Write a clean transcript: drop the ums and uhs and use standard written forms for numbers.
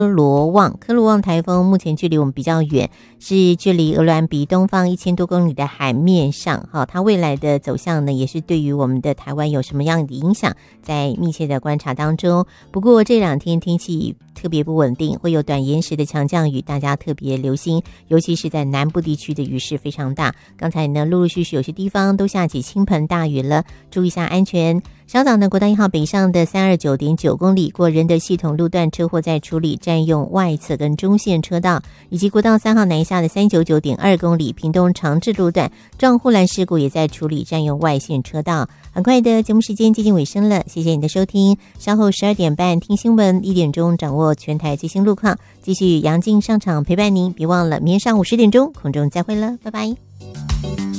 科罗旺台风目前距离我们比较远，是距离鹅銮鼻东方1000多公里的海面上。它未来的走向呢，也是对于我们的台湾有什么样的影响，在密切的观察当中。不过这2天天气特别不稳定，会有短延时的强降雨，大家特别留心，尤其是在南部地区的雨势非常大。刚才呢，陆陆续续有些地方都下起倾盆大雨了，注意一下安全。稍早呢，国道1号北上的329.9公里过仁德系统路段车祸在处理，占用外侧跟中线车道，以及国道3号南下的399.2公里屏东长治路段撞护栏事故也在处理，占用外线车道。很快的节目时间接近尾声了，谢谢你的收听。稍后12点半听新闻，1点钟掌握全台最新路况，继续杨静上场陪伴您。别忘了明天上午10点钟空中再会了，拜拜。